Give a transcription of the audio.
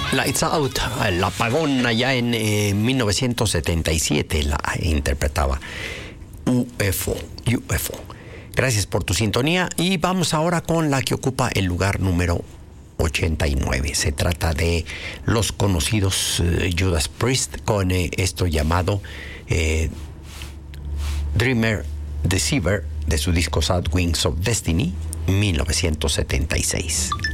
Lights Out, el apagón allá en 1977 la interpretaba UFO. Gracias por tu sintonía y vamos ahora con la que ocupa el lugar número 89. Se trata de los conocidos Judas Priest con esto llamado Dreamer Deceiver de su disco Sad Wings of Destiny 1976.